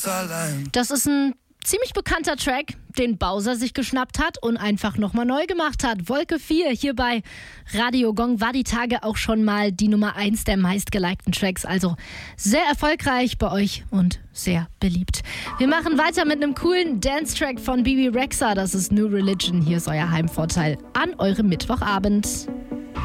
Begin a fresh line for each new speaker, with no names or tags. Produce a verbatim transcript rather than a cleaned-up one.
ganz allein.
Das ist ein ziemlich bekannter Track, den Bowser sich geschnappt hat und einfach nochmal neu gemacht hat. Wolke vier hier bei Radio Gong war die Tage auch schon mal die Nummer eins der meistgelikten Tracks. Also sehr erfolgreich bei euch und sehr beliebt. Wir machen weiter mit einem coolen Dance-Track von Bibi Rexha. Das ist New Religion. Hier ist euer Heimvorteil an eurem Mittwochabend.